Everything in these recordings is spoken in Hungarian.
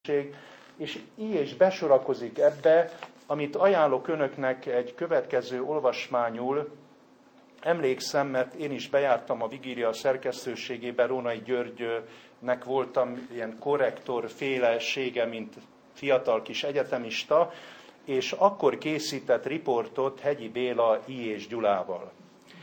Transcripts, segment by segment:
és így is besorakozik ebbe, amit ajánlok önöknek egy következő olvasmányul. Emlékszem, mert én is bejártam a Vigília szerkesztőségében, Rónai Györgynek voltam ilyen korrektor félesége, mint fiatal kis egyetemista, és akkor készített riportot Hegyi Béla I. és Gyulával.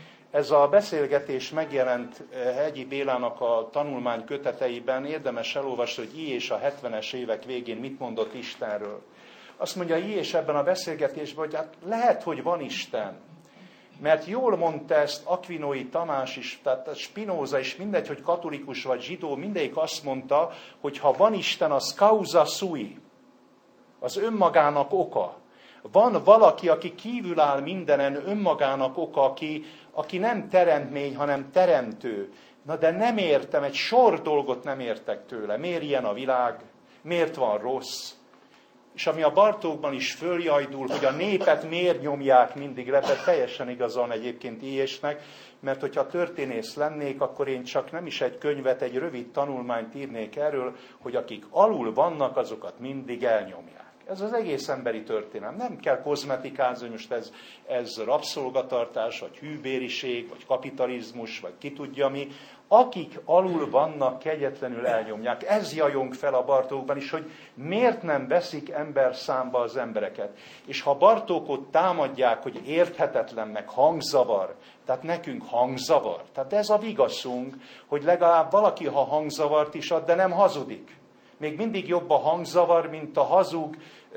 Ez a beszélgetés megjelent Hegyi Bélának a tanulmány köteteiben, érdemes elolvasni, hogy I. és a 70-es évek végén mit mondott Istenről. Azt mondja I. és ebben a beszélgetésben, hogy hát lehet, hogy van Isten. Mert jól mondta ezt Aquinói Tamás is, tehát Spinoza is, mindegy, hogy katolikus vagy zsidó, mindegyik azt mondta, hogy ha van Isten, az causa sui, az önmagának oka. Van valaki, aki kívül áll mindenen, önmagának oka, aki nem teremtmény, hanem teremtő. Na de nem értem, egy sor dolgot nem értek tőle. Miért ilyen a világ? Miért van rossz? És ami a Bartókban is följajdul, hogy a népet miért nyomják mindig le, mert teljesen igazán egyébként ilyesnek, mert hogyha történész lennék, akkor én csak nem is egy könyvet, egy rövid tanulmányt írnék erről, hogy akik alul vannak, azokat mindig elnyomják. Ez az egész emberi történelem. Nem kell kozmetikázni, most ez rabszolgatartás, vagy hűbériség, vagy kapitalizmus, vagy ki tudja mi. Akik alul vannak, kegyetlenül elnyomják. Ez jajong fel a Bartókban is, hogy miért nem veszik ember számba az embereket. És ha Bartókot támadják, hogy érthetetlen, meg hangzavar, tehát nekünk hangzavar. Tehát ez a vigaszunk, hogy legalább valaki, ha hangzavart is ad, de nem hazudik. Még mindig jobb a hangzavar, mint a hazug,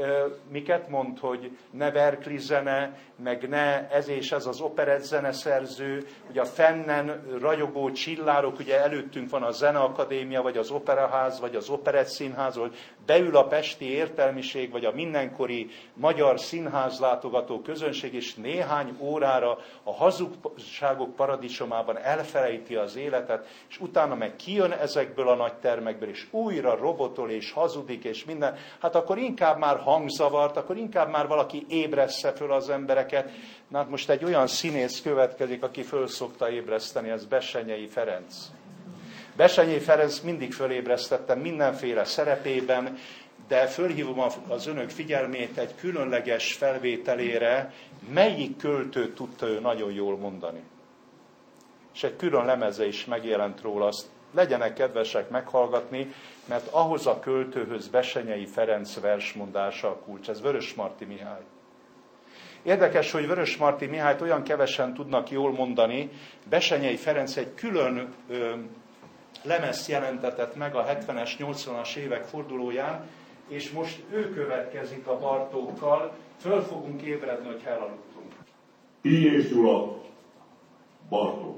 miket mond, hogy ne Verkli zene, meg ne ez és ez az operett zeneszerző, ugye a fennen ragyogó csillárok, ugye előttünk van a Zeneakadémia, vagy az Operaház, vagy az Operett Színház, hogy beül a pesti értelmiség, vagy a mindenkori magyar színházlátogató közönség, és néhány órára a hazugságok paradicsomában elfelejti az életet, és utána meg kijön ezekből a nagy termekből, és újra robotol, és hazudik, és minden. Hát akkor inkább már hangzavart, akkor inkább már valaki ébressze föl az embereket. Na hát most egy olyan színész következik, aki föl szokta ébreszteni, ez Bessenyei Ferenc. Bessenyei Ferenc mindig fölébresztettem mindenféle szerepében, de fölhívom az önök figyelmét egy különleges felvételére, melyik költőt tudta ő nagyon jól mondani. És egy külön lemeze is megjelent róla, azt legyenek kedvesek meghallgatni, mert ahhoz a költőhöz Bessenyei Ferenc versmondása a kulcs. Ez Vörösmarty Mihály. Érdekes, hogy Vörösmarty Mihályt olyan kevesen tudnak jól mondani. Bessenyei Ferenc egy külön lemezt jelentetett meg a 70-es, 80-as évek fordulóján, és most ő következik a Bartókkal. Föl fogunk ébredni, hogy elaludtunk. I. és Gyula, Bartók.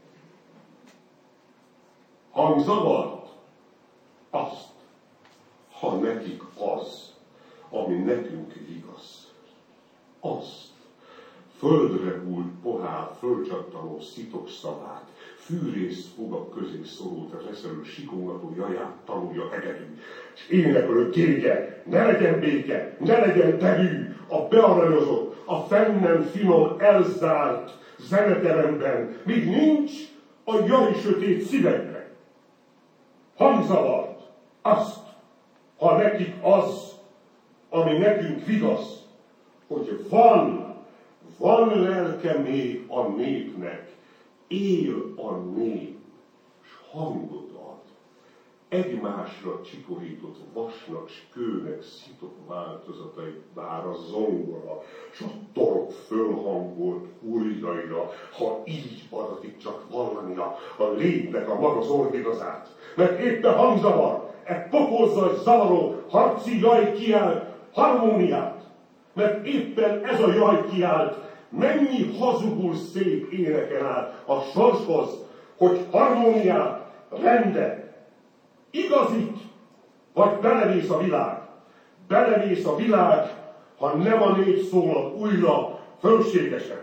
Hangzavart? Azt, ha nekik az, ami nekünk igaz. Azt, földre hult pohár, fölcsattanó szitok szavát, fűrészt fogak közé szorult reszelő sikongató jaját tanulja hegedű, és énekelő kége, ne legyen béke, ne legyen terű, a bearanyozott, a fennen finom, elzárt zeneteremben, míg nincs a jaj sötét szívekben. Hangzavart, azt, ha nekik az, ami nekünk vigasz, hogy van lelke még a népnek, él a nép, s hangot ad. Egymásra csiporított vasnak s kőnek szitok változatai vár a zongora, s a torok fölhangolt hurjaira, ha így adatik csak vallania a lépnek a maga zorgigazát. Mert éppen hangzavar, pokolzaj zavaró, harci jaj kiált harmóniát. Mert éppen ez a jaj kiált, mennyi hazugul szép éneken át a sorshoz, hogy harmóniát, rendet, igazit, vagy belevész a világ. Belevész a világ, ha nem a nép szólal újra fölségesen.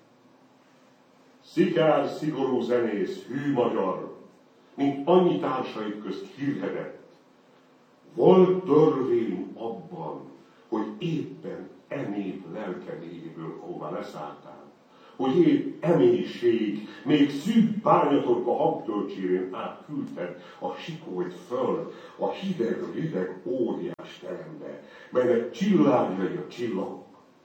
Szikár, szigorú zenész, hű magyar, mint annyi társait közt hírhedett. Volt törvény abban, hogy éppen nép lelke lévéből, ahová leszálltál, hogy épp emélység, még szűk bányatorka hangtölcsérén át küldted a sikolyt föl a hideg óriás terembe, melynek csillágai a csillagok.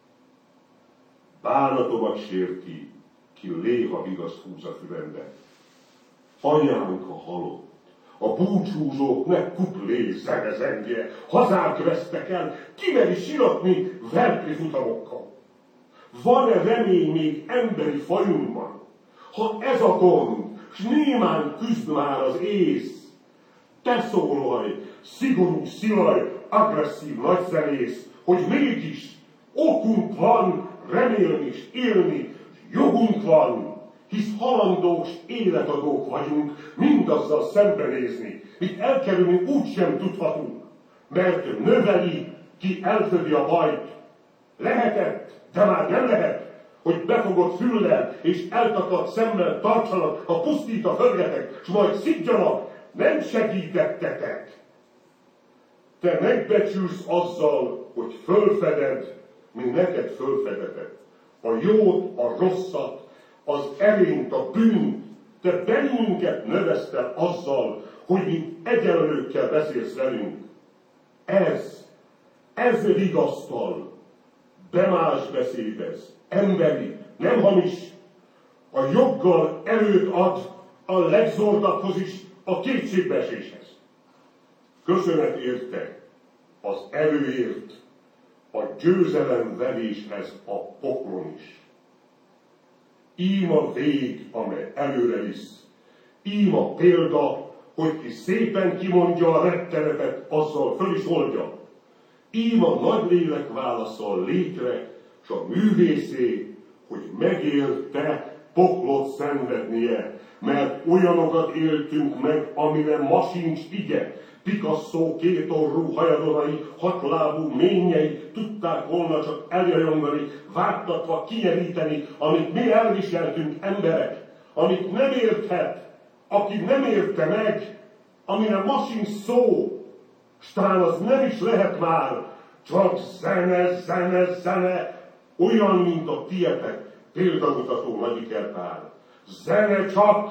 Bánatomat sérti, ki léha vigaszt húz a fülembe. Anyánk a halott, a búcsúzók meg kuplé zengje, hazák vesztek el, kimeri siratni verkli futamokkal. Van-e remény még emberi fajunkban? Ha ez a gond, s némán küzd már az ész, te szólaj, szigorú szilaj, agresszív nagyzenész, hogy mégis okunk van remélni és élni, jogunk van, hisz halandók s életadók vagyunk mindazzal szembenézni, mit elkerülni úgysem tudhatunk, mert növeli, ki elfödi a bajt. Lehetett, de már nem lehet, hogy befogott füllel és eltakadt szemmel tartsanak, ha pusztít a földjetek, s majd szidjanak, nem segítettetek. Te megbecsülsz azzal, hogy fölfeded, mint neked fölfedetett. A jót, a rosszat, az erényt, a bűnt, te bennünket növesztel azzal, hogy mint egyenlőkkel beszélsz velünk. Ez vigasztal, bemás beszédez, emberi, nem hamis, a joggal erőt ad a legzordabbhoz is, a kétségbeeséshez. Köszönet érte az erőért, a győzelemveréshez a poklon is. Ím a vég, amely előre visz. Ím a példa, hogy ki szépen kimondja a rettenetet, azzal föl is oldja. Ím a nagy lélek válaszol létre, s a művészé, hogy megérte poklot szenvednie, mert olyanokat éltünk meg, amire ma sincs ige. Picasso kétorrú hajadonai, hatlábú ményei tudták volna csak eljajongani, vágtatva kinyeríteni, amit mi elviseltünk emberek, amit nem érthet, aki nem érte meg, amire ma sincs szó, s talán az nem is lehet már, csak zene, olyan, mint a tietek, példamutató Nagyiker Pál. Zene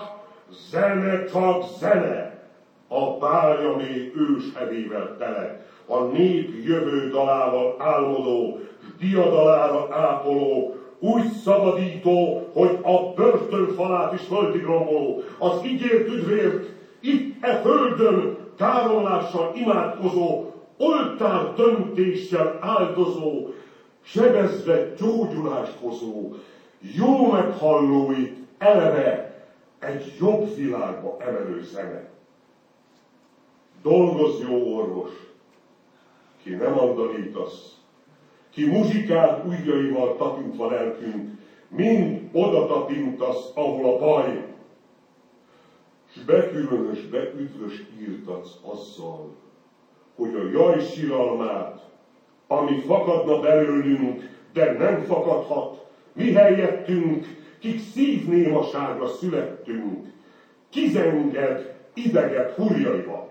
csak zene, a bálja még őshedével tele, a nép jövő dalával álmodó, s diadalára ápoló, úgy szabadító, hogy a börtön falát is földig romboló, az ígért üdvért, itt e földön káromlással imádkozó, oltár döntéssel áldozó, sebezve gyógyulást hozó, jó meghallóit eleve egy jobb világba emelő zene. Dolgozz, jó orvos, ki nem andalítasz, ki muzsikát ujjaival tapintva lelkünk, mind oda tapintasz, ahol a baj, s bekülönösbe üdvös írtatsz azzal, hogy a jaj siralmát, ami fakadna belőlünk, de nem fakadhat, mi helyettünk, kik szívnémaságra születtünk, kizenged ideget hurjaival.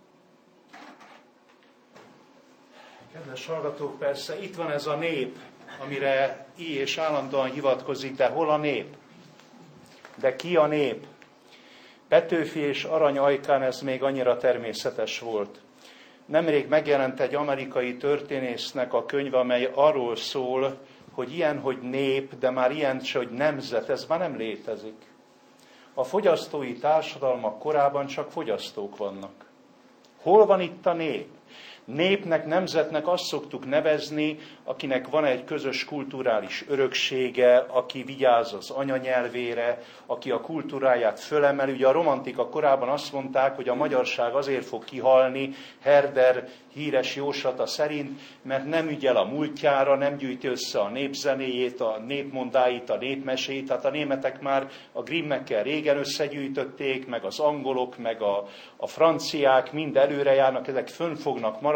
Kedves hallgatók, persze itt van ez a nép, amire I. és állandóan hivatkozik, de hol a nép? De ki a nép? Petőfi és Arany ajkán ez még annyira természetes volt. Nemrég megjelent egy amerikai történésznek a könyve, amely arról szól, hogy ilyen, hogy nép, de már ilyen, hogy nemzet, ez már nem létezik. A fogyasztói társadalmak korában csak fogyasztók vannak. Hol van itt a nép? Népnek, nemzetnek azt szoktuk nevezni, akinek van egy közös kulturális öröksége, aki vigyáz az anyanyelvére, aki a kultúráját fölemeli. Ugye a romantika korában azt mondták, hogy a magyarság azért fog kihalni, Herder híres jóslata szerint, mert nem ügyel a múltjára, nem gyűjti össze a népzenéjét, a népmondáit, a népmesét. Hát a németek már a Grimmekkel régen összegyűjtötték, meg az angolok, meg a franciák mind előre járnak, ezek fönn fognak maradni.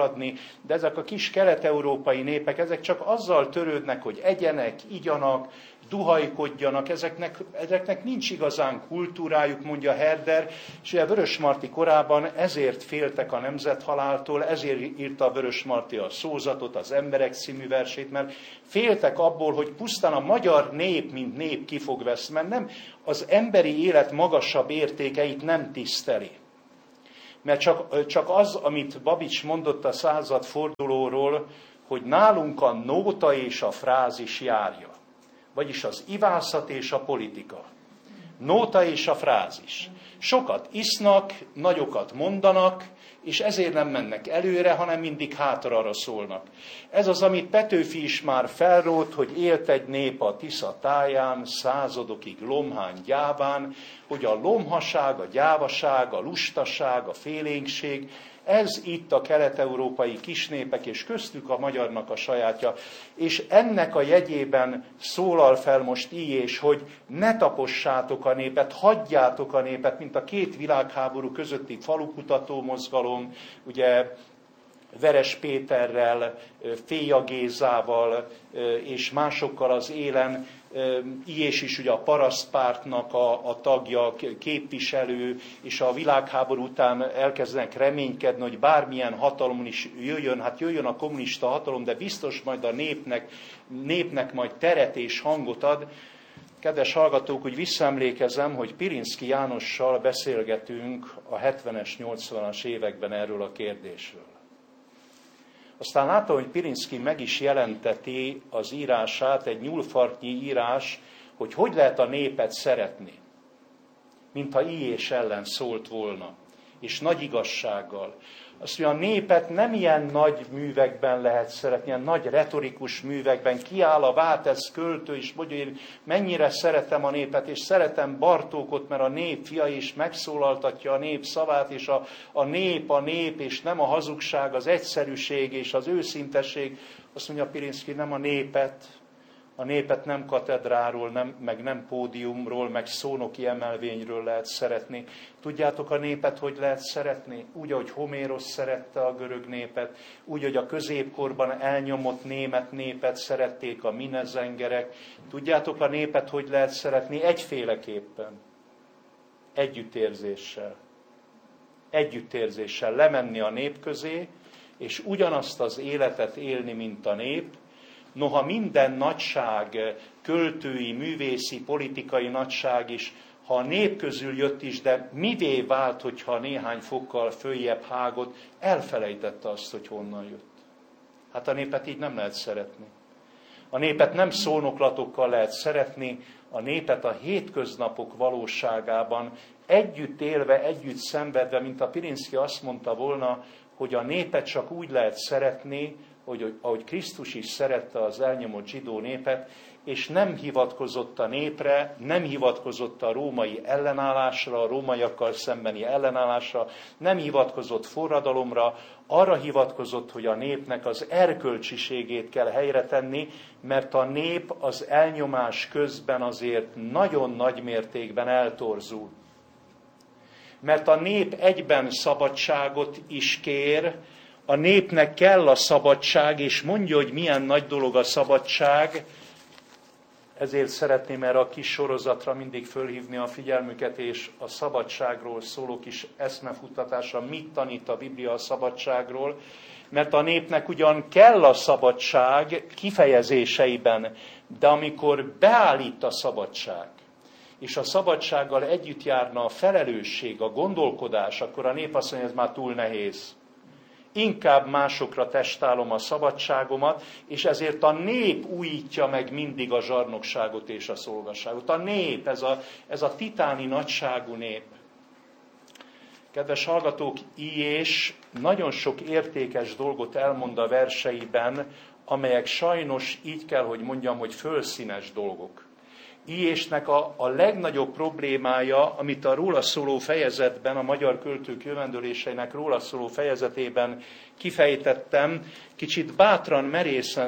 maradni, de ezek a kis kelet-európai népek, ezek csak azzal törődnek, hogy egyenek, igyanak, duhajkodjanak, ezeknek nincs igazán kultúrájuk, mondja Herder, és ugye Vörösmarty korában ezért féltek a nemzethaláltól, ezért írta Vörösmarty a Szózatot, az Emberek című versét, mert féltek abból, hogy pusztán a magyar nép, mint nép ki fog veszni, mert nem az emberi élet magasabb értékeit nem tiszteli. Mert csak az, amit Babics mondott a századfordulóról, hogy nálunk a nóta és a frázis járja. Vagyis az ivászat és a politika. Nóta és a frázis. Sokat isznak, nagyokat mondanak, és ezért nem mennek előre, hanem mindig hátra szólnak. Ez az, amit Petőfi is már felrótt, hogy élt egy nép a Tisza táján, századokig lomhán gyáván, hogy a lomhaság, a gyávaság, a lustaság, a félénkség, ez itt a kelet-európai kisnépek, és köztük a magyarnak a sajátja. És ennek a jegyében szólal fel most Illés, hogy ne tapossátok a népet, hagyjátok a népet, mint a két világháború közötti falukutató mozgalom, ugye Veres Péterrel, Féja Gézával és másokkal az élen, Illés is ugye a parasztpártnak a tagja, képviselő, és a világháború után elkezdenek reménykedni, hogy bármilyen hatalom is jöjjön, hát jöjjön a kommunista hatalom, de biztos majd a népnek majd teret és hangot ad. Kedves hallgatók, úgy visszaemlékezem, hogy Pirinszky Jánossal beszélgetünk a 70-es, 80-as években erről a kérdésről. Aztán látom, hogy Pirinszky meg is jelenteti az írását, egy nyúlfartnyi írás, hogy lehet a népet szeretni, mintha Illés ellen szólt volna, és nagy igazsággal. Azt mondja, a népet nem ilyen nagy művekben lehet szeretni, ilyen nagy retorikus művekben. Kiáll a Vátesz költő, és mondja, én mennyire szeretem a népet, és szeretem Bartókot, mert a nép fia, és megszólaltatja a nép szavát, és a nép, és nem a hazugság, az egyszerűség és az őszintesség. Azt mondja Pirinszky, nem a népet nem katedráról, meg nem pódiumról, meg szónoki emelvényről lehet szeretni. Tudjátok a népet, hogy lehet szeretni? Úgy, ahogy Homérosz szerette a görög népet, úgy, hogy a középkorban elnyomott német népet szerették a minezengerek. Tudjátok a népet, hogy lehet szeretni? Egyféleképpen. Együttérzéssel. Együttérzéssel lemenni a nép közé, és ugyanazt az életet élni, mint a nép. Noha minden nagyság, költői, művészi, politikai nagyság is, ha a nép közül jött is, de mivé vált, hogyha néhány fokkal följebb hágott, elfelejtette azt, hogy honnan jött. Hát a népet így nem lehet szeretni. A népet nem szónoklatokkal lehet szeretni, a népet a hétköznapok valóságában együtt élve, együtt szenvedve, mint a Pirinszky azt mondta volna, hogy a népet csak úgy lehet szeretni, ahogy Krisztus is szerette az elnyomott zsidó népet, és nem hivatkozott a népre, nem hivatkozott a római ellenállásra, a rómaiakkal szembeni ellenállásra, nem hivatkozott forradalomra, arra hivatkozott, hogy a népnek az erkölcsiségét kell helyre tenni, mert a nép az elnyomás közben azért nagyon nagy mértékben eltorzul. Mert a nép egyben szabadságot is kér, a népnek kell a szabadság, és mondja, hogy milyen nagy dolog a szabadság. Ezért szeretném erre a kis sorozatra mindig fölhívni a figyelmüket, és a szabadságról szóló kis eszmefuttatásra, mit tanít a Biblia a szabadságról. Mert a népnek ugyan kell a szabadság kifejezéseiben, de amikor beállít a szabadság, és a szabadsággal együtt járna a felelősség, a gondolkodás, akkor a nép azt mondja, ez már túl nehéz. Inkább másokra testálom a szabadságomat, és ezért a nép újítja meg mindig a zsarnokságot és a szolgasságot. A nép, ez a titáni nagyságú nép. Kedves hallgatók, Illés nagyon sok értékes dolgot elmond a verseiben, amelyek sajnos így kell, hogy mondjam, hogy fölszínes dolgok. Illésnek a legnagyobb problémája, amit a róla szóló fejezetben, a magyar költők jövendőléseinek róla szóló fejezetében kifejtettem, kicsit bátran, merészen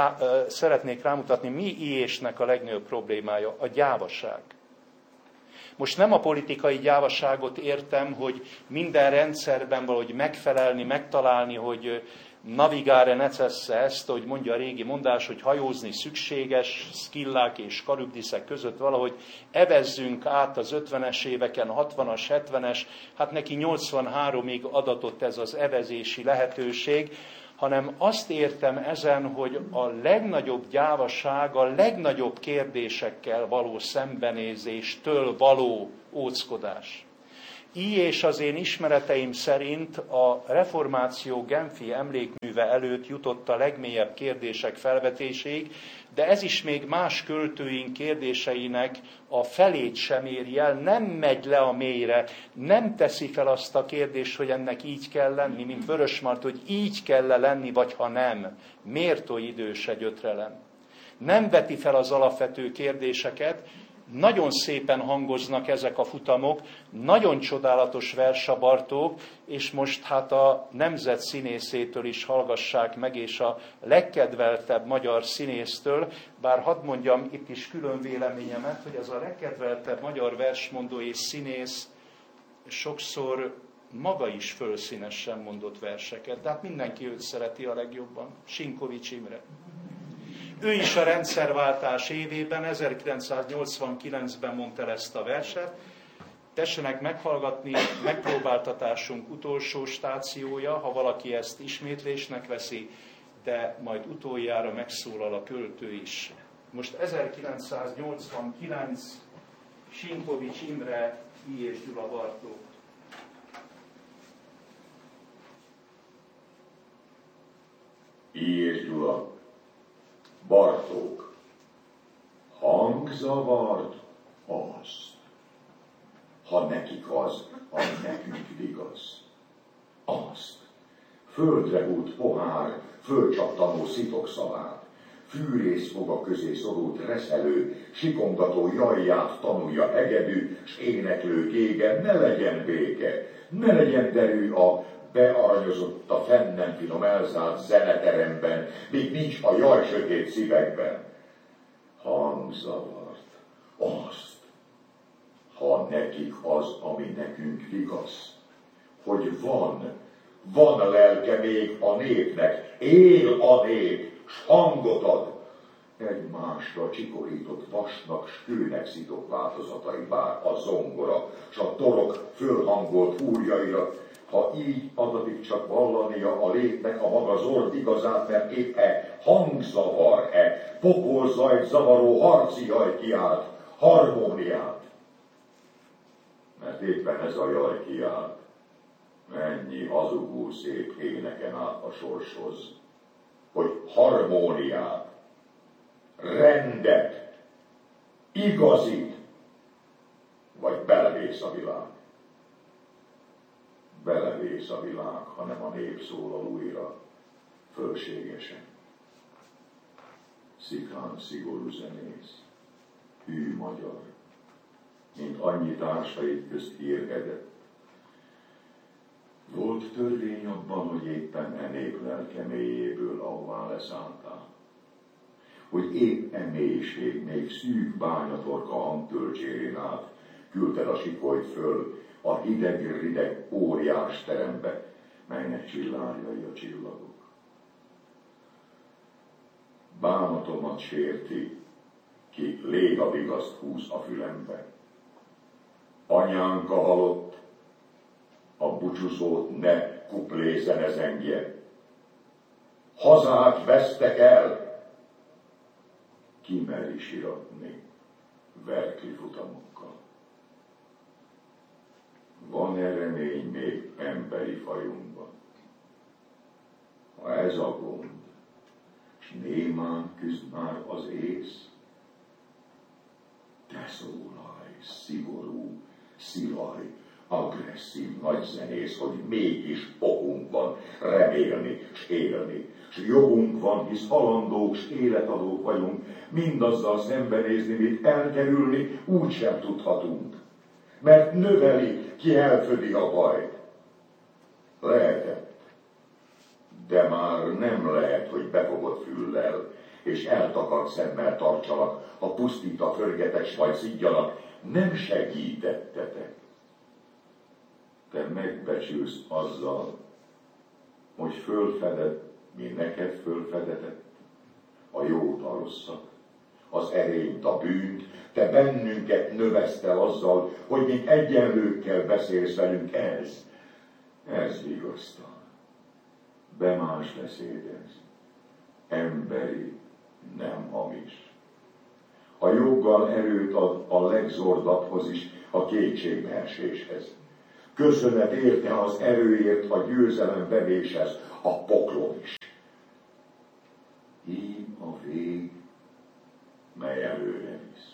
szeretnék rámutatni, mi Illésnek a legnagyobb problémája, a gyávaság. Most nem a politikai gyávaságot értem, hogy minden rendszerben valahogy megfelelni, megtalálni, hogy navigare necesse est, hogy mondja a régi mondás, hogy hajózni szükséges, Szkillák és Karübdiszek között valahogy evezzünk át az 50-es éveken, 60-as, 70-es, hát neki 83-ig adatott ez az evezési lehetőség, hanem azt értem ezen, hogy a legnagyobb gyávaság, a legnagyobb kérdésekkel való szembenézéstől való óckodás. Így és az én ismereteim szerint a reformáció Genfi emlékműve előtt jutott a legmélyebb kérdések felvetéséig, de ez is még más költőink kérdéseinek a felét sem éri el, nem megy le a mélyre, nem teszi fel azt a kérdést, hogy ennek így kell lenni, mint Vörösmarty, hogy így kell lenni, vagy ha nem, mértó idős egy ötrelem. Nem veti fel az alapvető kérdéseket, nagyon szépen hangoznak ezek a futamok, nagyon csodálatos versabartók, és most hát a nemzet színészétől is hallgassák meg, és a legkedveltebb magyar színésztől, bár hadd mondjam itt is külön véleményemet, hogy ez a legkedveltebb magyar versmondó és színész sokszor maga is fölszínesen mondott verseket, tehát mindenki őt szereti a legjobban, Sinkovics Imre. Ő is a rendszerváltás évében, 1989-ben mondta el ezt a verset. Tessenek meghallgatni, megpróbáltatásunk utolsó stációja, ha valaki ezt ismétlésnek veszi, de majd utoljára megszólal a költő is. Most 1989, Sinkovics Imre, I. és Gyula Bartók. I. és Gyula Bartók, hangzavart azt, ha nekik az, ami nekünk igaz. Azt, földre húlt pohár, fölcsattanó szitokszavát, fűrészfoga közé szorult reszelő, sikongató jajját tanulja hegedű, s éneklő gége, ne legyen béke, ne legyen derű a bearanyozott a fenn nem finom elzárt zeneteremben, míg nincs a jaj sötét szívekben. Hangzavart, azt, ha nekik az, ami nekünk vigasz, hogy van a lelke még a népnek, él a nép, s hangot ad. Egymásra csikorított vasnak, s kőnek szitok változatai vár a zongora, s a torok fölhangolt húrjaira. Ha így adatik csak vallania a létnek a maga zord igazát, mert épp hangzavar, pokolzajt zavaró harci jaj kiált, harmóniát. Mert éppen ez a jaj kiált, mennyi hazugul szép éneken át a sorshoz, hogy harmóniát, rendet, igazit, vagy belevész a világ. Belevész a világ, hanem a nép szólal újra, fölségesen. Szikrán szigorú zenész, hű magyar, mint annyi társait közt hírgedett. Volt törvény abban, hogy éppen nép lelke mélyéből ahová leszálltál. Hogy épp mélység, még szűk bányatorka hangtölcsérén át küldted a sikolyt föl, a hideg-rideg óriás terembe, melynek csillárjai a csillagok. Bánatomat sérti, ki léga vigaszt húz a fülembe. Anyánka halott, a búcsúzót ne kuplé zene zengje. Hazát vesztek el, ki meri siratni verkli futamokkal. Van-e remény még emberi fajunkban? Ha ez a gond, s némán küzd már az ész, te szólalj, szigorú, szilaj, agresszív nagyzenész, hogy mégis okunk van remélni s élni, s jogunk van, hisz halandók s életadók vagyunk, mindazzal szembenézni, mit elkerülni úgysem tudhatunk. Mert növeli, ki elfödi a bajt. Lehetett, de már nem lehet, hogy befogott füllel, és eltakart szemmel tartsalak, ha pusztít a förgetek, s majd szidjanak, nem segítettetek. Te megbecsülsz azzal, hogy fölfeded, mi neked fölfedetett, a jót, a rosszat, az erényt, a bűnt, te bennünket növesztel azzal, hogy még egyenlőkkel beszélsz velünk. Ez vigasztal. Bemás beszédez. Emberi, nem hamis. A joggal erőt ad a legzordabbhoz is, a kétségbeeséshez. Köszönet érte az erőért, a győzelem bevéshez, a poklon is. Ím a vég, mely előre visz.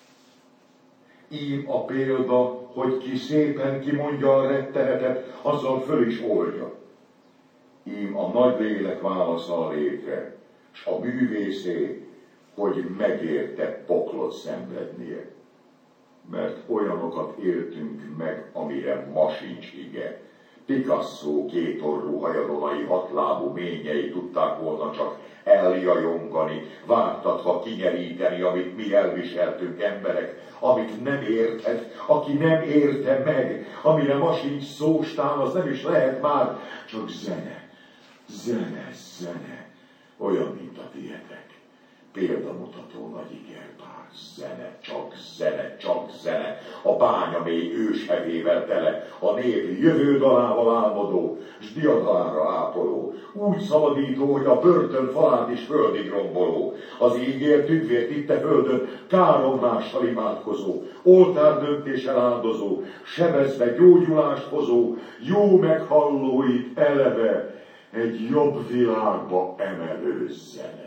Ím a példa, hogy ki szépen kimondja a rettenetet, azzal föl is oldja. Ím a nagy lélek válasza a létre, s a művészé, hogy megérte poklot szenvednie. Mert olyanokat éltünk meg, amire ma sincs ige. Picasso kétorrú hajadonai hatlábú ményei tudták volna csak eljajongani, vágtatva kinyeríteni, amit mi elviseltünk emberek, amit nem érthet, aki nem érte meg, amire ma sincs szó, s tán az nem is lehet már, csak zene, olyan, mint a tietek. Példamutató nagy igerbár, zene, a bánya mély őshevével tele, a nép jövődalával álmodó, s diadalára ápoló, úgy szabadító, hogy a börtön falát is földig romboló, az ígért tündvért itte földön, káromlással imádkozó, oltárdöntéssel áldozó, sebezve gyógyulást hozó, jó meghallóit eleve, egy jobb világba emelő zene.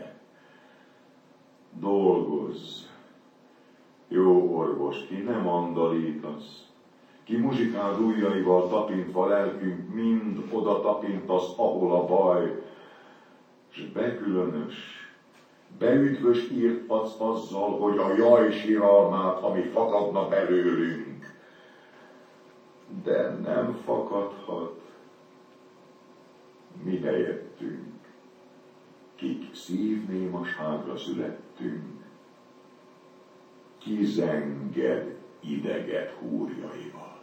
Dolgozz, jó orvos, ki nem andalítasz, ki muzsikál ujjaival tapintva lelkünk, mind oda tapintasz, ahol a baj, s bekülönös, beütvös írt adsz azzal, hogy a jaj síralmát, ami fakadna belőlünk, de nem fakadhat mi helyettünk, kik szívnémaságra születtünk, ki zenged ideget húrjaival.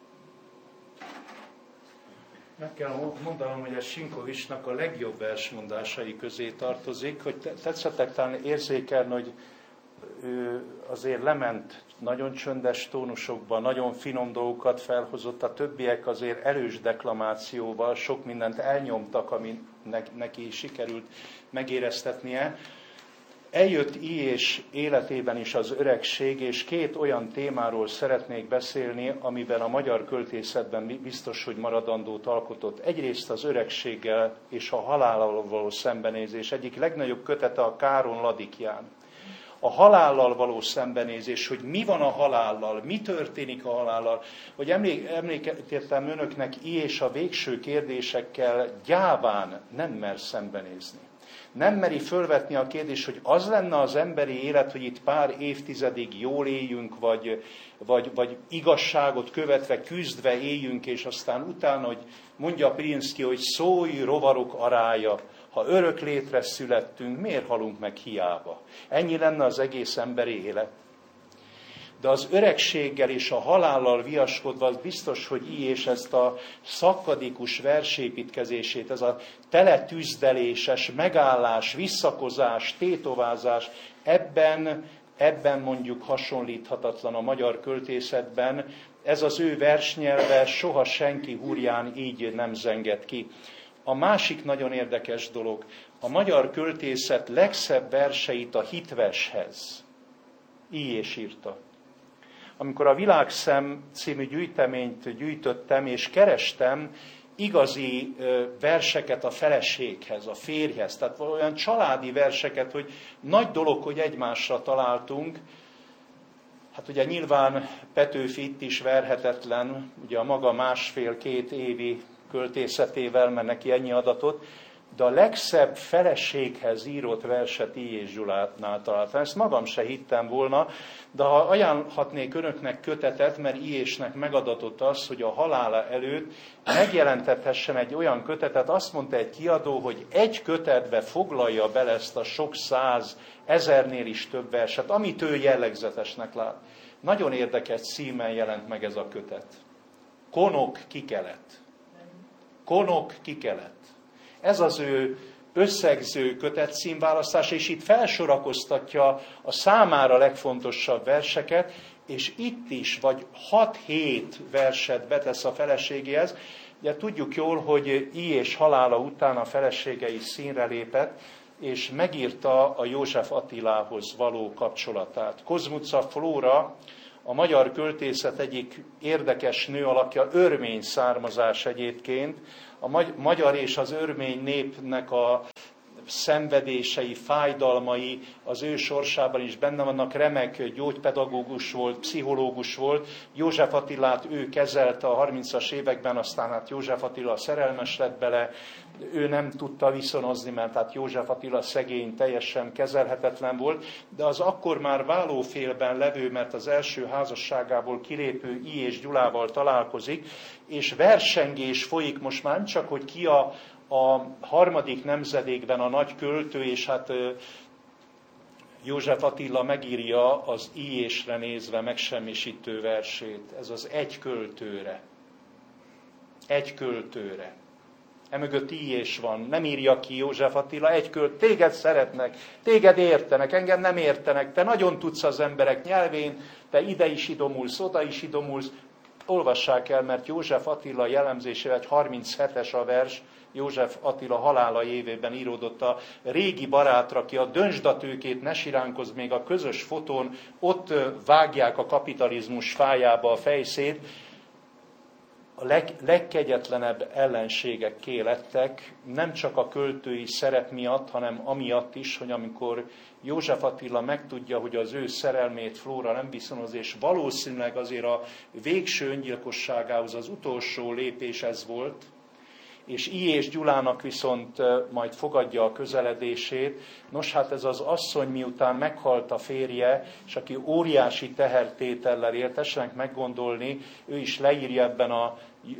Meg kell mondanom, hogy a Sinkovicsnak a legjobb versmondásai közé tartozik, hogy tetszettek talán érzékelni, hogy ő azért lement nagyon csöndes tónusokban, nagyon finom dolgokat felhozott, a többiek azért erős deklamációval sok mindent elnyomtak, ami neki sikerült megéreztetnie. Eljött I.és életében is az öregség, és két olyan témáról szeretnék beszélni, amiben a magyar költészetben biztos, hogy maradandót alkotott. Egyrészt az öregséggel és a halállal való szembenézés. Egyik legnagyobb kötete a Káron Ladikján. A halállal való szembenézés, hogy mi van a halállal, mi történik a halállal. Hogy emlékeztettem önöknek, I. és a végső kérdésekkel gyáván nem mer szembenézni. Nem meri fölvetni a kérdést, hogy az lenne az emberi élet, hogy itt pár évtizedig jól éljünk, vagy igazságot követve, küzdve éljünk, és aztán utána, hogy mondja Pirinszky, hogy szólj rovarok arája, ha örök létre születtünk, miért halunk meg hiába? Ennyi lenne az egész emberi élet. De az öregséggel és a halállal viaskodva az biztos, hogy I. és ezt a szakadikus versépítkezését, ez a teletűzdeléses megállás, visszakozás, tétovázás, ebben mondjuk hasonlíthatatlan a magyar költészetben. Ez az ő versnyelve, soha senki húrján így nem zengett ki. A másik nagyon érdekes dolog, a magyar költészet legszebb verseit a hitveshez I. és írta. Amikor a Világszem című gyűjteményt gyűjtöttem, és kerestem igazi verseket a feleséghez, a férjhez, tehát olyan családi verseket, hogy nagy dolog, hogy egymásra találtunk. Hát ugye nyilván Petőfi itt is verhetetlen, ugye a maga 1,5-2 évi költészetével, mert neki ennyi adatot, de a legszebb feleséghez írott verset I. és Gyulánál találtam. Ezt magam se hittem volna, de ha ajánlhatnék önöknek kötetet, mert I. és-nek megadatott az, hogy a halála előtt megjelentethessen egy olyan kötetet, azt mondta egy kiadó, hogy egy kötetbe foglalja bele ezt a sok száz, ezernél is több verset, amit ő jellegzetesnek lát. nagyon érdekes címen jelent meg ez a kötet. Konok kikelet. Konok kikelet. Ez az ő összegző kötet címválasztás, és itt felsorakoztatja a számára legfontosabb verseket, és itt is vagy 6-7 verset betesz a feleségéhez. Ugye tudjuk jól, hogy I. és halála után a felesége is színre lépett, és megírta a József Attilához való kapcsolatát. Kozmuca Flóra, a magyar költészet egyik érdekes nőalakja, örmény származás egyébként. A magyar és az örmény népnek a szenvedései, fájdalmai az ő sorsában is benne vannak. Remek gyógypedagógus volt, pszichológus volt. József Attilát ő kezelte a 30-as években, aztán hát József Attila szerelmes lett bele, ő nem tudta viszonozni, mert hát József Attila szegény, teljesen kezelhetetlen volt, de az akkor már válófélben levő, mert az első házasságából kilépő I. és Gyulával találkozik, és versengés folyik most már, nem csak, hogy ki a harmadik nemzedékben a nagy költő, és hát József Attila megírja az I.-ésre nézve megsemmisítő versét. Ez az egy költőre. Egy költőre. Emögött I.-és van. Nem írja ki József Attila, egy költő. Téged szeretnek, téged értenek, engem nem értenek. Te nagyon tudsz az emberek nyelvén, te ide is idomulsz, oda is idomulsz. Olvassák el, mert József Attila jellemzésével egy 37-es a vers, József Attila halála évében íródott a régi barátra, aki a döntsdatőkét ne siránkozz még a közös fotón, ott vágják a kapitalizmus fájába a fejszét. A legkegyetlenebb ellenségekké lettek, nem csak a költői szerep miatt, hanem amiatt is, hogy amikor József Attila megtudja, hogy az ő szerelmét Flóra nem viszonoz, és valószínűleg azért a végső öngyilkosságához az utolsó lépés ez volt, és I. és Gyulának viszont majd fogadja a közeledését. Nos, hát ez az asszony, miután meghalt a férje, és aki óriási tehertétellel élt, tessenek meggondolni, ő is leírja ebben a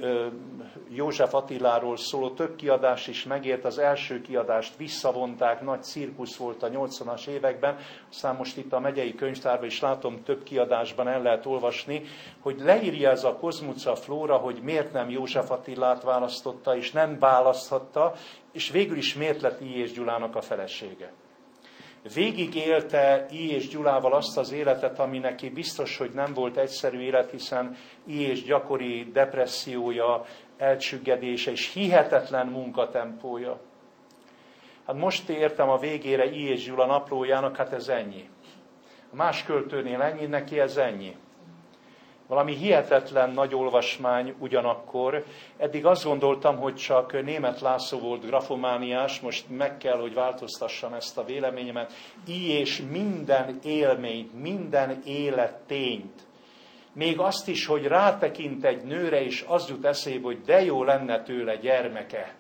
József Attiláról szóló több kiadást is megért. Az első kiadást visszavonták, nagy cirkusz volt a 80-as években, aztán most itt a megyei könyvtárban is látom, több kiadásban el lehet olvasni, hogy leírja ez a Kozmuca Flóra, hogy miért nem József Attilát választotta, és nem választhatta, és végül is miért lett I. és Gyulának a felesége. Végig élte I. és Gyulával azt az életet, ami neki biztos, hogy nem volt egyszerű élet, hiszen I. és gyakori depressziója, elcsüggedése és hihetetlen munkatempója. Hát most értem a végére I. és Gyula naplójának, hát ez ennyi. A más költőnél ennyi, neki ez ennyi. Valami hihetetlen nagy olvasmány ugyanakkor. Eddig azt gondoltam, hogy csak Németh László volt grafomániás, most meg kell, hogy változtassam ezt a véleményemet. I. és minden élményt, minden élettényt. Még azt is, hogy rátekint egy nőre, és az jut eszébe, hogy de jó lenne tőle gyermeke.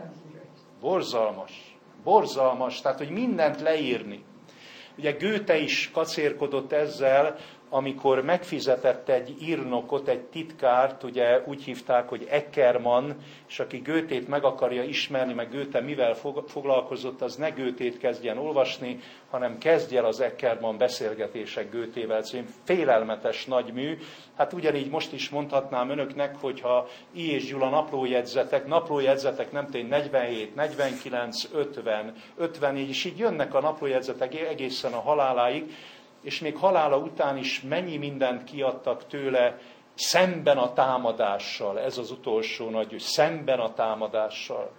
Borzalmas. Borzalmas. Tehát, hogy mindent leírni. Ugye Goethe is kacérkodott ezzel, amikor megfizetett egy írnokot, egy titkárt, ugye úgy hívták, hogy Eckermann, és aki Goethét meg akarja ismerni, meg Goethe mivel foglalkozott, az ne Goethét kezdjen olvasni, hanem kezdj el az Eckermann beszélgetések Goethével című félelmetes nagy mű. Hát ugyanígy most is mondhatnám önöknek, hogyha I. és Gyula naplójegyzetek nem tény 47, 49, 50, 54, és így jönnek a naplójegyzetek egészen a haláláig, és még halála után is mennyi mindent kiadtak tőle szemben a támadással. Ez az utolsó nagy, szemben a támadással.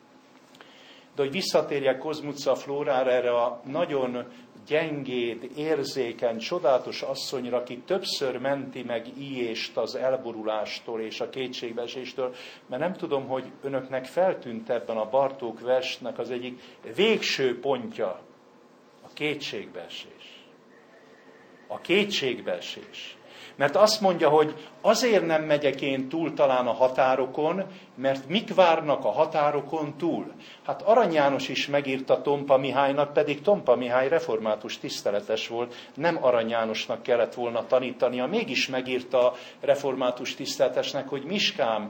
De hogy visszatérjek Kozmuca Flórára, erre a nagyon gyengéd, érzékeny, csodálatos asszonyra, aki többször menti meg I.-ést az elborulástól és a kétségbeeséstől, mert nem tudom, hogy önöknek feltűnt ebben a Bartók versnek az egyik végső pontja, a kétségbeesés. A kétségbeesés. Mert azt mondja, hogy azért nem megyek én túl talán a határokon, mert mik várnak a határokon túl? Hát Arany János is megírta Tompa Mihálynak, pedig Tompa Mihály református tiszteletes volt, nem Arany Jánosnak kellett volna tanítania, mégis megírta református tiszteletesnek, hogy Miskám,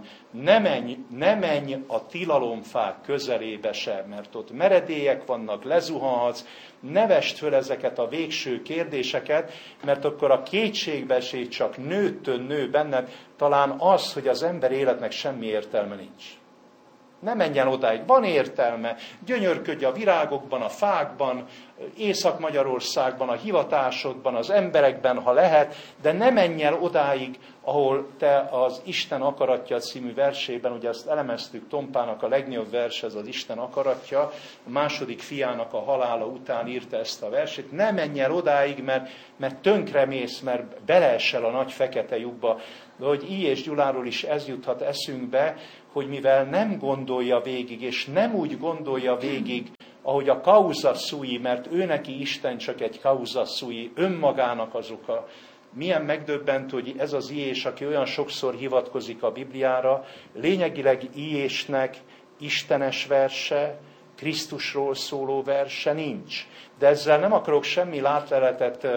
ne menj a tilalomfák közelébe sem, mert ott meredélyek vannak, lezuhanhatsz, ne vesd föl ezeket a végső kérdéseket, mert akkor a kétségbeesés csak nő benned, talán az, hogy az ember életnek semmi értelme nincs. Ne menjen odáig, van értelme, gyönyörködj a virágokban, a fákban, Észak-Magyarországban, a hivatásodban, az emberekben, ha lehet, de ne menj el odáig, ahol te az Isten akaratja című versében, ugye ezt elemeztük, Tompának a legnagyobb vers, ez az Isten akaratja, a második fiának a halála után írta ezt a versét, ne menj el odáig, mert tönkremész, mert beleesel a nagy fekete lyukba. De hogy I. és Gyuláról is ez juthat eszünkbe, hogy mivel nem gondolja végig, és nem úgy gondolja végig, ahogy a causa sui, mert ő neki Isten csak egy causa sui, önmagának az oka. Milyen megdöbbentő, hogy ez az Iés, aki olyan sokszor hivatkozik a Bibliára, lényegileg Iésnek istenes verse, Krisztusról szóló verse nincs. De ezzel nem akarok semmi látleletet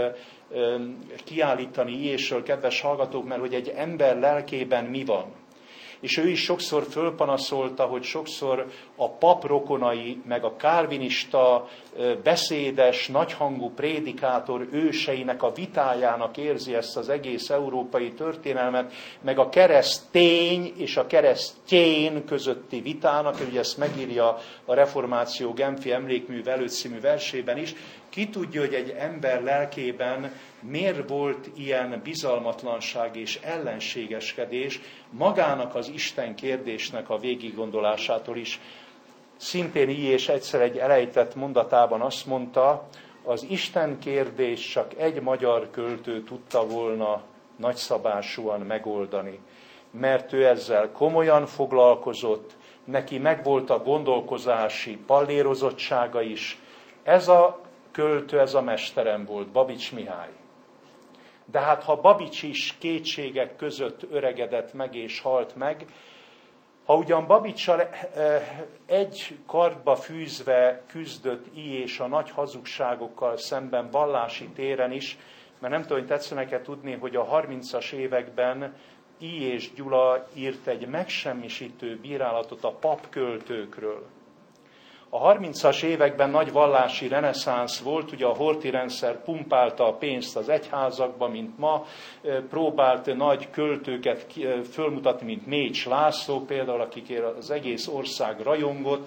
kiállítani Iésről, kedves hallgatók, mert hogy egy ember lelkében mi van. És ő is sokszor fölpanaszolta, hogy sokszor a pap rokonai, meg a kálvinista beszédes, nagyhangú prédikátor őseinek a vitájának érzi ezt az egész európai történelmet, meg a keresztény és a keresztjén közötti vitának, ugye ezt megírja a Reformáció Genfi Emlékmű előtt című versében is. Ki tudja, hogy egy ember lelkében miért volt ilyen bizalmatlanság és ellenségeskedés magának az Isten kérdésnek a végiggondolásától is. Szintén Iés egyszer egy elejtett mondatában azt mondta, az Isten kérdés csak egy magyar költő tudta volna nagyszabásúan megoldani, mert ő ezzel komolyan foglalkozott, neki megvolt a gondolkozási pallérozottsága is. Ez a költő, ez a mesterem volt, Babics Mihály. De hát ha Babics is kétségek között öregedett meg és halt meg, ha ugyan Babiccsal egy kardba fűzve küzdött Iés a nagy hazugságokkal szemben vallási téren is, mert nem tudom, hogy tetszenek-e tudni, hogy a 30-as években Iés Gyula írt egy megsemmisítő bírálatot a papköltőkről. A 30-as években nagy vallási reneszánsz volt, ugye a Horthy rendszer pumpálta a pénzt az egyházakba, mint ma, próbált nagy költőket fölmutatni, mint Mécs László például, akikért az egész ország rajongott.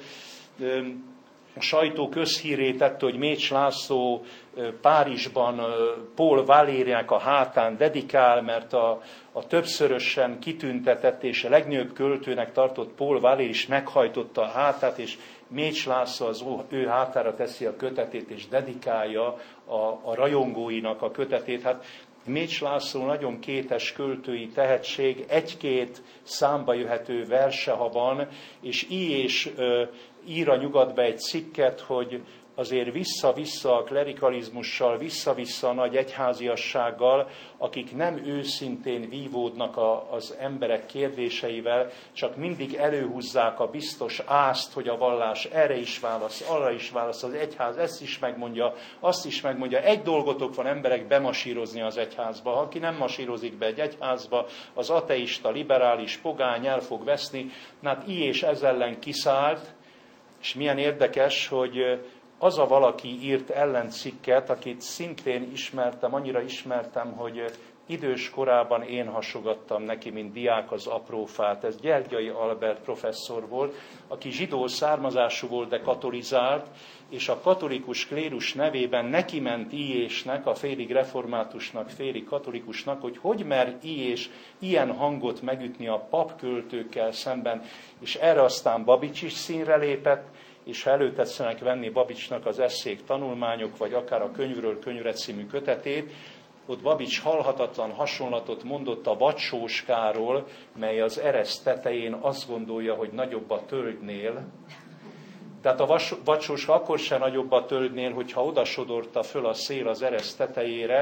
A sajtó közhírré tette, hogy Mécs László Párizsban Paul Valérinek a hátán dedikál, mert a többszörösen kitüntetett és a legnagyobb költőnek tartott Paul Valéry is meghajtotta a hátát, és Mécs László az ő hátára teszi a kötetét, és dedikálja a rajongóinak a kötetét. Hát Mécs László nagyon kétes költői tehetség, egy-két számba jöhető verse, ha van, és Iés ír a Nyugatba egy cikket, hogy azért vissza-vissza a klerikalizmussal, vissza-vissza a nagy egyháziassággal, akik nem őszintén vívódnak az emberek kérdéseivel, csak mindig előhúzzák a biztos ázt, hogy a vallás erre is válasz, arra is válasz, az egyház ezt is megmondja, azt is megmondja. Egy dolgotok van, emberek, bemasírozni az egyházba. Ha aki nem masírozik be egy egyházba, az ateista, liberális, pogány el fog veszni. Hát Iés ez ellen kiszállt, és milyen érdekes, hogy az a valaki írt ellencikket, akit szintén ismertem, annyira ismertem, hogy idős korában én hasogattam neki, mint diák az aprófát. Ez Gyergyai Albert professzor volt, aki zsidó származású volt, de katolizált, és a katolikus klérus nevében neki ment Iésnek, a félig reformátusnak, félig katolikusnak, hogy mer Iés ilyen hangot megütni a papköltőkkel szemben, és erre aztán Babics is színre lépett, és ha előtetszenek venni Babicsnak az Eszék tanulmányok, vagy akár a Könyvről könyvre című kötetét, ott Babics halhatatlan hasonlatot mondott a vacsóskáról, mely az ereszt tetején azt gondolja, hogy nagyobb a tölgynél. Tehát a vacsóska akkor se nagyobb a tölgynél, hogyha odasodorta föl a szél az ereszt tetejére,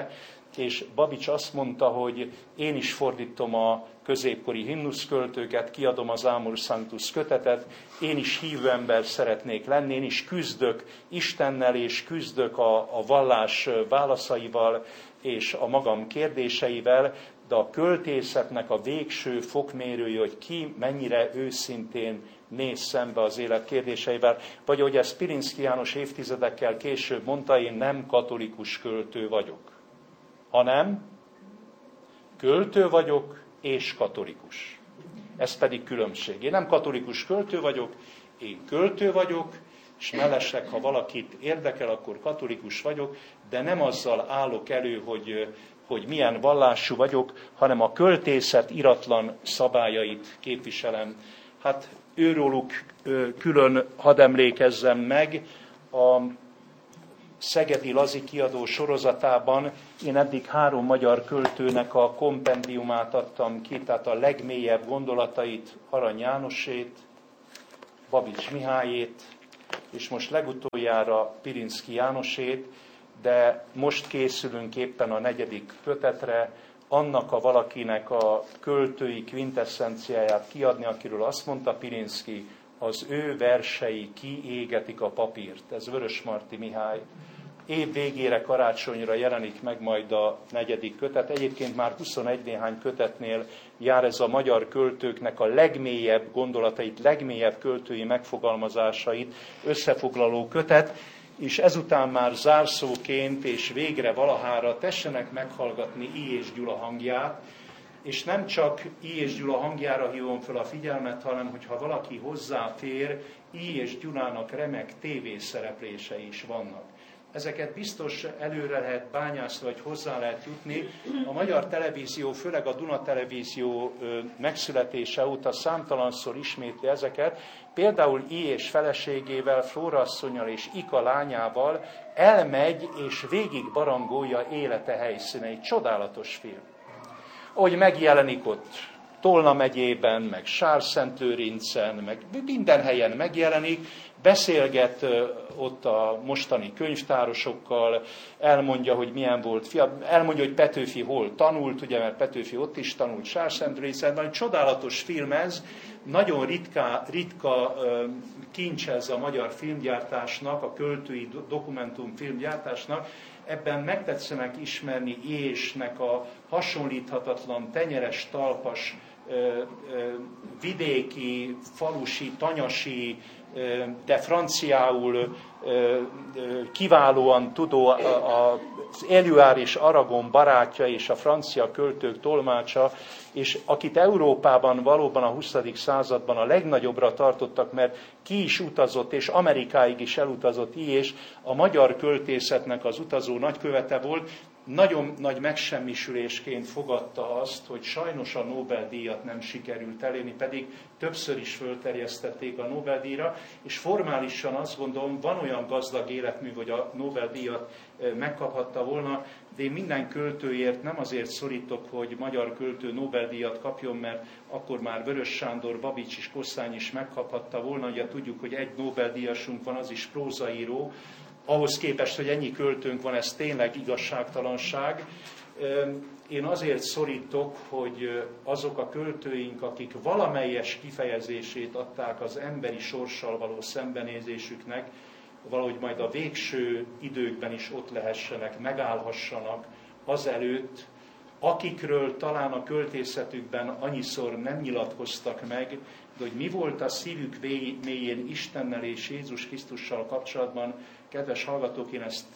és Babics azt mondta, hogy én is fordítom a középkori himnuszköltőket, kiadom az Amor Sanctus kötetet, én is hívő ember szeretnék lenni, én is küzdök Istennel, és küzdök a vallás válaszaival, és a magam kérdéseivel, de a költészetnek a végső fokmérője, hogy ki mennyire őszintén néz szembe az élet kérdéseivel, vagy ahogy ezt Pirinszky János évtizedekkel később mondta, én nem katolikus költő vagyok, hanem költő vagyok és katolikus. Ez pedig különbség. Én nem katolikus költő vagyok, én költő vagyok, és mellesleg, ha valakit érdekel, akkor katolikus vagyok, de nem azzal állok elő, hogy milyen vallású vagyok, hanem a költészet iratlan szabályait képviselem. Hát őróluk külön hadd emlékezzem meg, a Szegedi Lazi kiadó sorozatában én eddig 3 magyar költőnek a kompendiumát adtam ki, tehát a legmélyebb gondolatait, Arany Jánosét, Babics Mihályét, és most legutoljára Pirinszky Jánosét, de most készülünk éppen a 4. kötetre, annak a valakinek a költői kvintesszenciáját kiadni, akiről azt mondta Pirinszky, az ő versei kiégetik a papírt. Ez Vörösmarty Mihály. Év végére, karácsonyra jelenik meg majd a 4. kötet. Egyébként már 21 néhány kötetnél jár ez a magyar költőknek a legmélyebb gondolatait, legmélyebb költői megfogalmazásait összefoglaló kötet, és ezután már zárszóként és végre valahára tessenek meghallgatni I. és Gyula hangját, és nem csak I. és Gyula hangjára hívom fel a figyelmet, hanem hogyha valaki hozzáfér, I. és Gyulának remek tévészereplései is vannak. Ezeket biztos előre lehet bányászni, vagy hozzá lehet jutni. A magyar televízió, főleg a Duna televízió megszületése óta számtalanszor ismétli ezeket. Például I. és feleségével, Flóra asszonnyal és Ika lányával elmegy és végig barangolja élete helyszíneit. Csodálatos film. Ahogy megjelenik ott Tolna megyében, meg Sárszentőrincen, meg minden helyen megjelenik, beszélget ott a mostani könyvtárosokkal, elmondja, hogy milyen volt elmondja, hogy Petőfi hol tanult, ugye, mert Petőfi ott is tanult Sárszentőrincen. Nagyon csodálatos film ez, nagyon ritka kincs ez a magyar filmgyártásnak, a költői dokumentum filmgyártásnak. Ebben megtetszenek ismerni Ésnek a hasonlíthatatlan, tenyeres, talpas, vidéki, falusi, tanyasi, de franciául kiválóan tudó az Éluard és Aragon barátja és a francia költők tolmácsa, és akit Európában valóban a 20. században a legnagyobbra tartottak, mert ki is utazott, és Amerikáig is elutazott és a magyar költészetnek az utazó nagykövete volt, nagyon nagy megsemmisülésként fogadta azt, hogy sajnos a Nobel-díjat nem sikerült elérni, pedig többször is fölterjesztették a Nobel-díjra, és formálisan azt gondolom, van olyan gazdag életmű, hogy a Nobel-díjat megkaphatta volna, de én minden költőért nem azért szorítok, hogy magyar költő Nobel-díjat kapjon, mert akkor már Vörös Sándor, Babics és Kosszány is megkaphatta volna, ugye tudjuk, hogy egy Nobel-díjasunk van, az is prózaíró, ahhoz képest, hogy ennyi költőnk van, ez tényleg igazságtalanság. Én azért szorítok, hogy azok a költőink, akik valamelyes kifejezését adták az emberi sorssal való szembenézésüknek, valahogy majd a végső időkben is ott lehessenek, megállhassanak azelőtt, akikről talán a költészetükben annyiszor nem nyilatkoztak meg, de hogy mi volt a szívük mélyén Istennel és Jézus Krisztussal kapcsolatban, kedves hallgatók, én ezt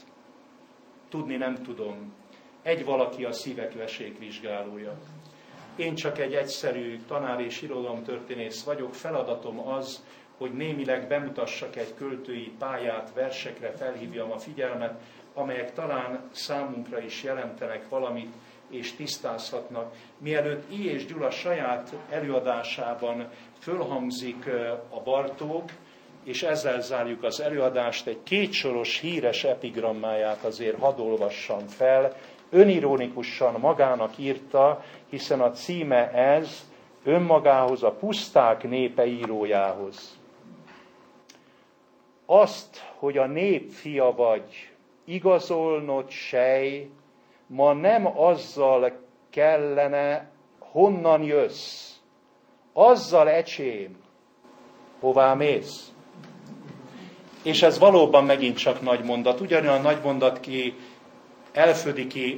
tudni nem tudom. Egy valaki a szívek vesékvizsgálója. Én csak egy egyszerű tanár és irodalomtörténész vagyok, feladatom az, hogy némileg bemutassak egy költői pályát, versekre felhívjam a figyelmet, amelyek talán számunkra is jelentenek valamit, és tisztázhatnak. Mielőtt I. és Gyula saját előadásában fölhangzik a Bartók, és ezzel zárjuk az előadást, egy kétsoros híres epigrammáját azért hadd olvassam fel. Önironikusan magának írta, hiszen a címe ez, önmagához, a puszták népe írójához. Azt, hogy a nép fia vagy, igazolnod sej, ma nem azzal kellene, honnan jössz, azzal ecsém, hová mész. És ez valóban megint csak nagy mondat. Ugyanolyan nagy mondat elfödi ki,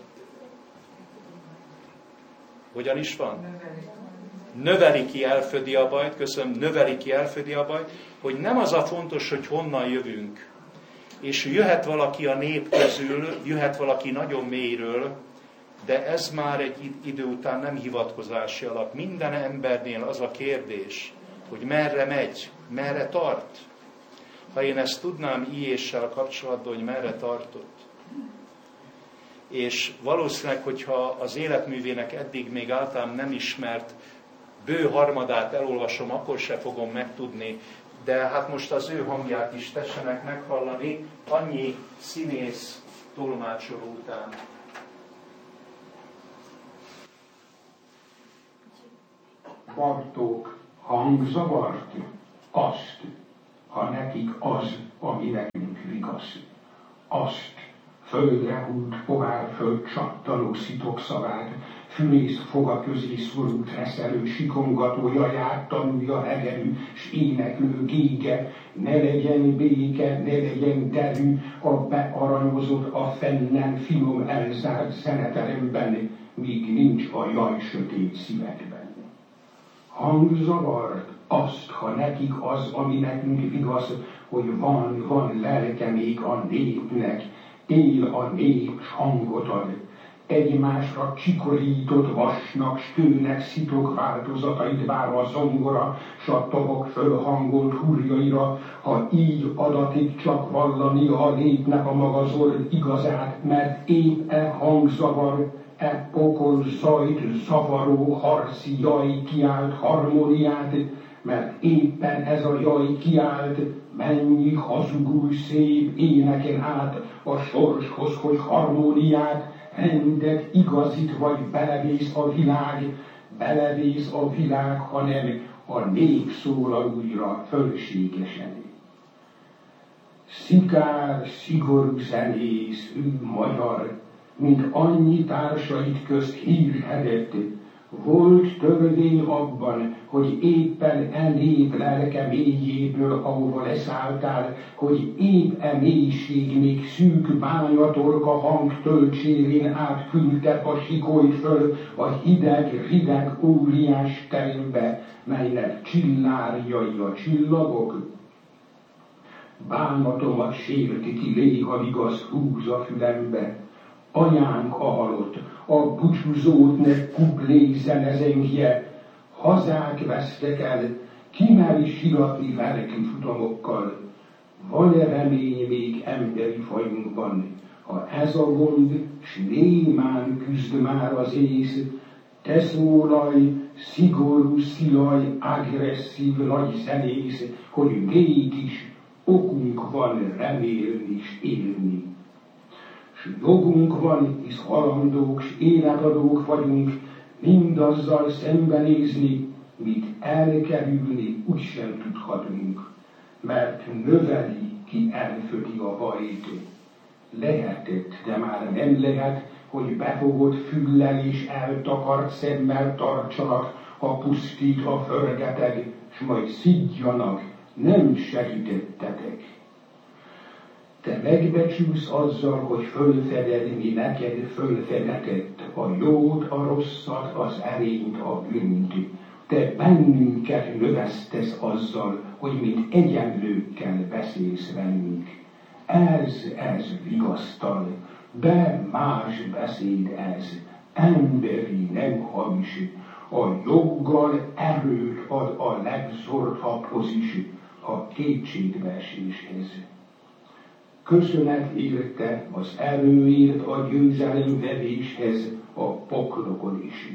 hogyan is van? Növeli ki, elfödi a bajt, köszönöm, növeli ki, elfödi a bajt, hogy nem az a fontos, hogy honnan jövünk. És jöhet valaki a nép közül, jöhet valaki nagyon mélyről, de ez már egy idő után nem hivatkozási alap. Minden embernél az a kérdés, hogy merre megy, merre tart. Ha én ezt tudnám I.E.S.-sel kapcsolatban, hogy merre tartott. És valószínűleg, hogyha az életművének eddig még általán nem ismert bő harmadát elolvasom, akkor se fogom megtudni, de hát most az ő hangját is tessenek meghallani, annyi színész tolmácsoló után. Bartók hangzavart, azt, ha nekik az, ami nekünk igaz. Azt, földre húlt pohárföld csattanó szitokszavád, fűrész foga közé szorult reszelő sikongató jaját tanulja hegerű, s éneklő gége, ne legyen béke, ne legyen derű, a bearanyozott a fennen finom elzárt szeneteremben, míg nincs a jaj sötét szívekben. Hangzavart azt, ha nekik az, ami nekünk igaz, hogy van lelke még a népnek, él a nép, s hangot ad. Egymásra csikorított vasnak, stőnek, szitok változatait vár a zongora, s a tavak fölhangolt hurjaira, ha így adatik csak vallani a népnek a maga zord igazát, mert épp hangzavar, pokol zajt, zavaró, harci jaj kiált harmóniát, mert éppen ez a jaj kiált, mennyi hazugul szép éneken át a sorshoz, hogy harmóniát, rendet, igazit vagy belevész a világ, hanem a nép szólal újra fölségesen. Szikár, szigorú zenész, ő magyar, mint annyi társait közt hírhedett, volt törvény abban, hogy éppen nép lelke mélyéből, ahova leszálltál, hogy épp mélység még szűk bányatorka hang töltsérén át küldte a sikoly föl a hideg, rideg óriás terembe, melynek csillárjai a csillagok. Bánatomat sérti ki léha igaz húz a fülembe, anyánk a halott, a búcsúzót ne kuplé zenezenkje, hazák vesztek el, ki mer siratni lelki futamokkal. Van-e remény még emberi fajunkban, ha ez a gond, s némán küzd már az ész, te szólalj, szigorú szilaj, agresszív nagy zenész, hogy mégis okunk van remélni s élni. S jogunk van, hisz halandók, s életadók vagyunk, mindazzal szembenézni, mit elkerülni úgysem tudhatunk, mert növeli, ki elfödi a bajt. Lehetett, de már nem lehet, hogy befogott füllel és eltakart szemmel tartsanak, ha pusztít a förgeteg, s majd szidjanak, nem segítettetek. Te megbecsülsz azzal, hogy fölfeded, mi neked fölfedetett, a jót, a rosszat, az erényt, a bűnt. Te bennünket növesztesz azzal, hogy mint egyenlőkkel beszélsz velünk. Ez vigasztal, de más beszéd ez, emberi, nem hamis. A joggal erőt ad a legzordhabbhoz is, a kétségbeeséshez. Köszönet érte az erőért a győzelemvevéshez a poklokon is.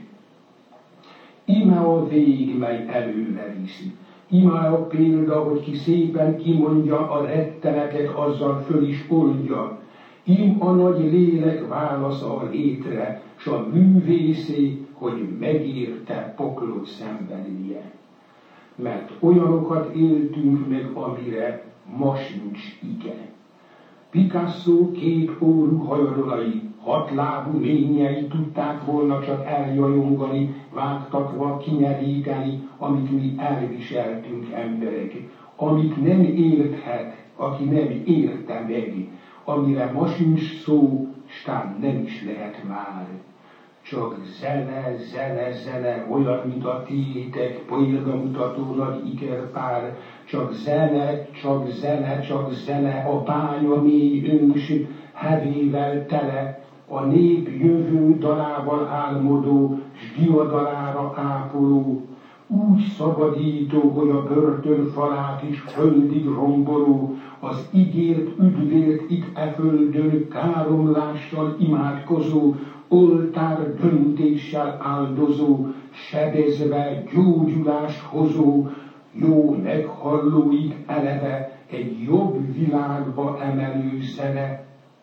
Ime a vég, mely előre viszi. Ime a példa, hogy ki szépen kimondja a retteneket, azzal föl is oldja. Im a nagy lélek válasza a létre, s a művészé, hogy megérte poklot szenvedélye. Mert olyanokat éltünk meg, amire ma sincs ige. Picasso képórú hajadonai hatlábú lényei tudták volna csak eljajongani, vágtatva kinyeríteni, amit mi elviseltünk emberek, amit nem érthet, aki nem érte meg, amire ma sincs szó, stán nem is lehet már. Csak zene, zene, zene, olyan, mint a tiétek, példamutató nagy ikerpár, csak zene, csak zene, csak zene, a bánya mély ős, hevével tele, a nép jövő dalával álmodó, s diadalára ápoló, úgy szabadító, hogy a börtön falát is földig romboló, az ígért üdvért itt e földön káromlással imádkozó, oltár döntéssel áldozó, sebezve gyógyulást hozó, jó meghallóig eleve egy jobb világba emelő zene.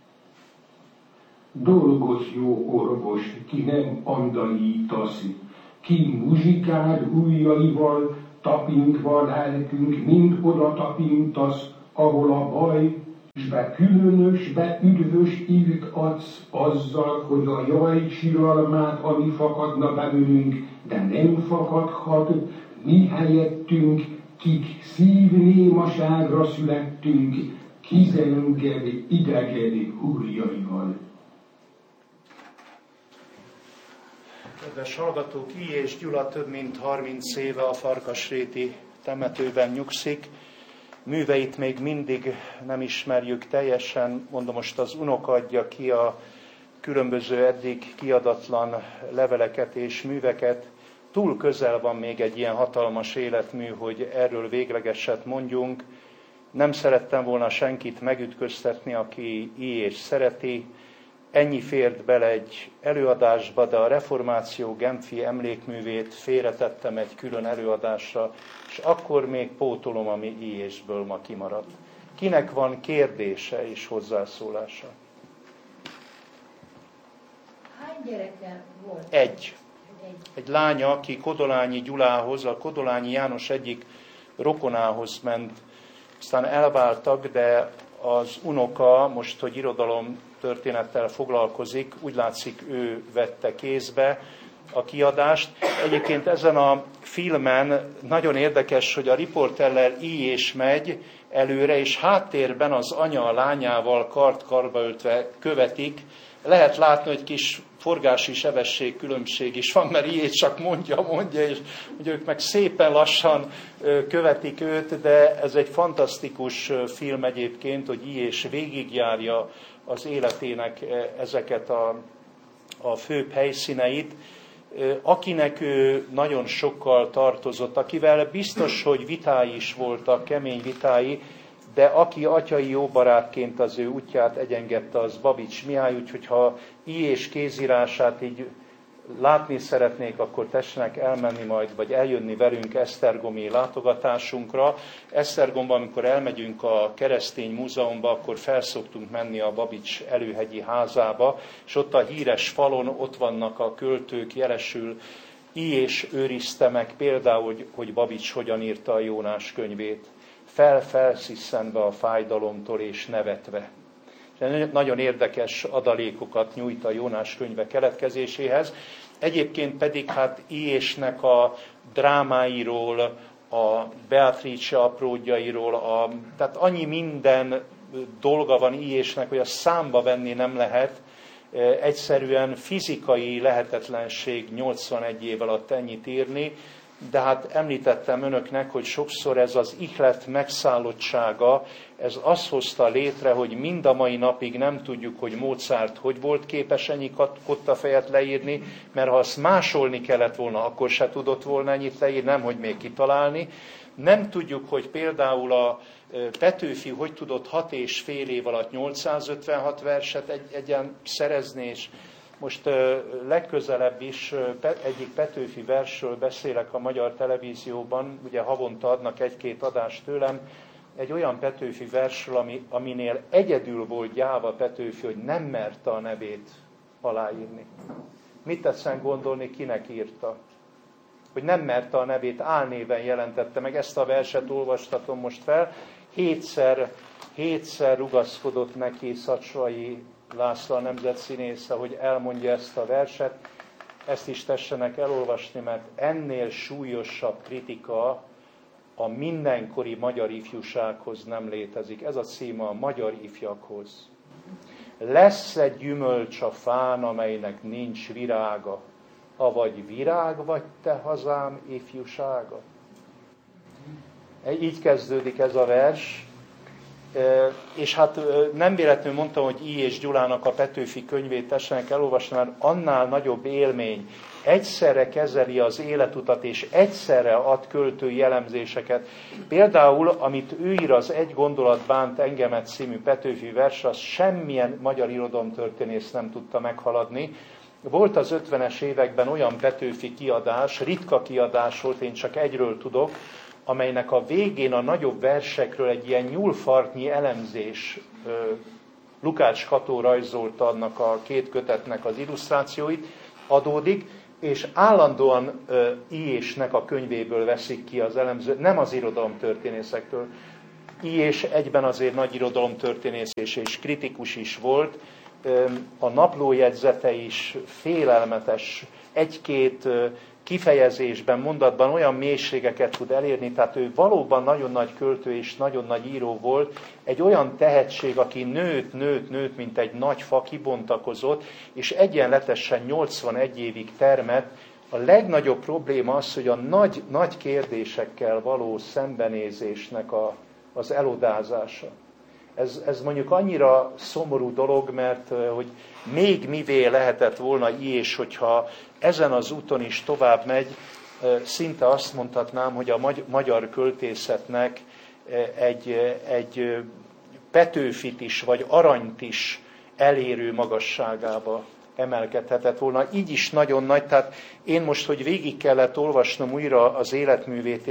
Dolgos jó orvos, ki nem andalítasz, ki muzsikál ujjaival, tapintva lelkünk, mind oda tapintasz, ahol a baj, s be különös, be üdvös írt adsz azzal, hogy a jaj siralmát, ami fakadna belőlünk, de nem fakadhat, mi helyettünk, kik szívnémaságra születtünk, kizenged ideged húrjaival. Kedves hallgatók, I. és Gyula több mint 30 éve a Farkasréti temetőben nyugszik. Műveit még mindig nem ismerjük teljesen, mondom, most az unoka adja ki a különböző eddig kiadatlan leveleket és műveket. Túl közel van még egy ilyen hatalmas életmű, hogy erről véglegeset mondjunk. Nem szerettem volna senkit megütköztetni, aki I. és szereti. Ennyi fért bele egy előadásba, de a reformáció genfi emlékművét félretettem egy külön előadásra, és akkor még pótolom, ami I. és-ből ma kimaradt. Kinek van kérdése és hozzászólása? Hány gyereke volt? Egy lánya, aki Kodolányi Gyulához, a Kodolányi János egyik rokonához ment, aztán elváltak, de az unoka, most, hogy irodalom történettel foglalkozik, úgy látszik, ő vette kézbe a kiadást. Egyébként ezen a filmen nagyon érdekes, hogy a riporteller I. és megy előre, és háttérben az anya a lányával kart-karba öltve követik. Lehet látni, hogy kis forgási sebesség különbség is van, mert I. csak mondja, és hogy ők meg szépen lassan követik őt, de ez egy fantasztikus film egyébként, hogy I. végigjárja az életének ezeket a főbb helyszíneit, akinek ő nagyon sokkal tartozott, akivel biztos, hogy vitái is voltak, kemény vitái, de aki atyai jó barátként az ő útját egyengedte, az Babics Mihály, úgyhogy ha I. kézírását így látni szeretnék, akkor tessenek elmenni majd, vagy eljönni velünk esztergomi látogatásunkra. Esztergomban, amikor elmegyünk a Keresztény Múzeumba, akkor felszoktunk menni a Babics előhegyi házába, és ott a híres falon ott vannak a költők, jelesül I. őrizte meg például, hogy Babics hogyan írta a Jónás könyvét. Felszisszenve a fájdalomtól és nevetve. Nagyon érdekes adalékokat nyújt a Jónás könyve keletkezéséhez. Egyébként pedig hát I.-nek a drámáiról, a Beatrice apródjairól, tehát annyi minden dolga van I.-nek, hogy a számba venni nem lehet. Egyszerűen fizikai lehetetlenség 81 év alatt ennyit írni, de hát említettem önöknek, hogy sokszor ez az ihlet megszállottsága, ez azt hozta létre, hogy mind a mai napig nem tudjuk, hogy Mozart hogy volt képes ennyi kottafejet leírni, mert ha azt másolni kellett volna, akkor se tudott volna ennyit leírni, nemhogy még kitalálni. Nem tudjuk, hogy például a Petőfi hogy tudott 6,5 év alatt 856 verset egyen szerezni, és most legközelebb is egyik Petőfi versről beszélek a Magyar Televízióban, ugye havonta adnak egy-két adást tőlem, egy olyan Petőfi versről, aminél egyedül volt gyáva Petőfi, hogy nem merte a nevét aláírni. Mit tetszen gondolni, kinek írta? Hogy nem merte a nevét, álnéven jelentette meg. Ezt a verset olvastatom most fel. Hétszer rugaszkodott neki Szacsvai László, a nemzetszínész, hogy elmondja ezt a verset, ezt is tessenek elolvasni, mert ennél súlyosabb kritika a mindenkori magyar ifjúsághoz nem létezik. Ez a címe a magyar ifjakhoz. Lesz egy gyümölcs a fán, amelynek nincs virága, avagy virág vagy te hazám ifjúsága. Így kezdődik ez a vers, és hát nem véletlenül mondtam, hogy I. és Gyulának a Petőfi könyvét tessenek elolvasni, mert annál nagyobb élmény. Egyszerre kezeli az életutat, és egyszerre ad költői elemzéseket. Például, amit ő ír, az Egy gondolat bánt engemet című Petőfi vers, az semmilyen magyar irodalomtörténész nem tudta meghaladni. Volt az 50-es években olyan Petőfi kiadás, ritka kiadás volt, én csak egyről tudok, amelynek a végén a nagyobb versekről egy ilyen nyúlfartnyi elemzés, Lukács Kató rajzolta annak a két kötetnek az illusztrációit, adódik, és állandóan I.S.-nek a könyvéből veszik ki az elemző, nem az irodalomtörténészektől. I.S. egyben azért nagy irodalomtörténész és kritikus is volt, a naplójegyzete is félelmetes, egy-két kifejezésben, mondatban olyan mélységeket tud elérni, tehát ő valóban nagyon nagy költő és nagyon nagy író volt, egy olyan tehetség, aki nőtt, mint egy nagy fa, kibontakozott, és egyenletesen 81 évig termett. A legnagyobb probléma az, hogy a nagy kérdésekkel való szembenézésnek az elodázása. Ez mondjuk annyira szomorú dolog, mert hogy még mivé lehetett volna és hogyha ezen az úton is tovább megy, szinte azt mondhatnám, hogy a magyar költészetnek egy Petőfit is, vagy Aranyt is elérő magasságába emelkedhetett volna. Így is nagyon nagy, tehát én most, hogy végig kellett olvasnom újra az életművét,